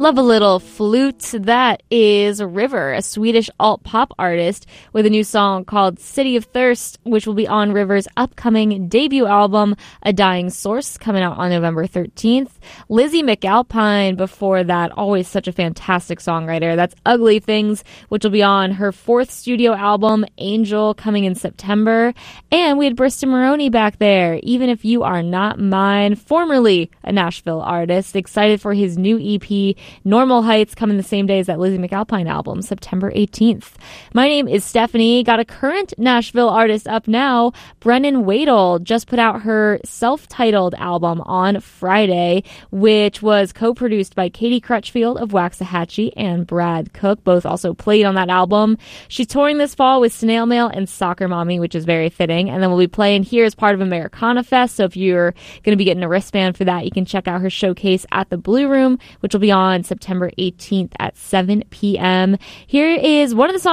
Love a little flute. That is River, a Swedish alt-pop artist with a new song called City of Thirst, which will be on River's upcoming debut album, A Dying Source, coming out on November 13th. Lizzie McAlpine before that, always such a fantastic songwriter. That's Ugly Things, which will be on her fourth studio album, Angel, coming in September. And we had Bristol Maroney back there, Even If You Are Not Mine, formerly a Nashville artist, excited for his new EP, Normal Heights, coming the same day as that Lizzie McAlpine album, September 18th. My name is Stephanie. Got a current Nashville artist up now. Brennan Wadle just put out her self-titled album on Friday, which was co-produced by Katie Crutchfield of Waxahachie and Brad Cook. Both also played on that album. She's touring this fall with Snail Mail and Soccer Mommy, which is very fitting. And then we'll be playing here as part of Americana Fest. So if you're going to be getting a wristband for that, you can check out her showcase at the Blue Room, which will be on September 18th at 7 p.m. Here is one of the songs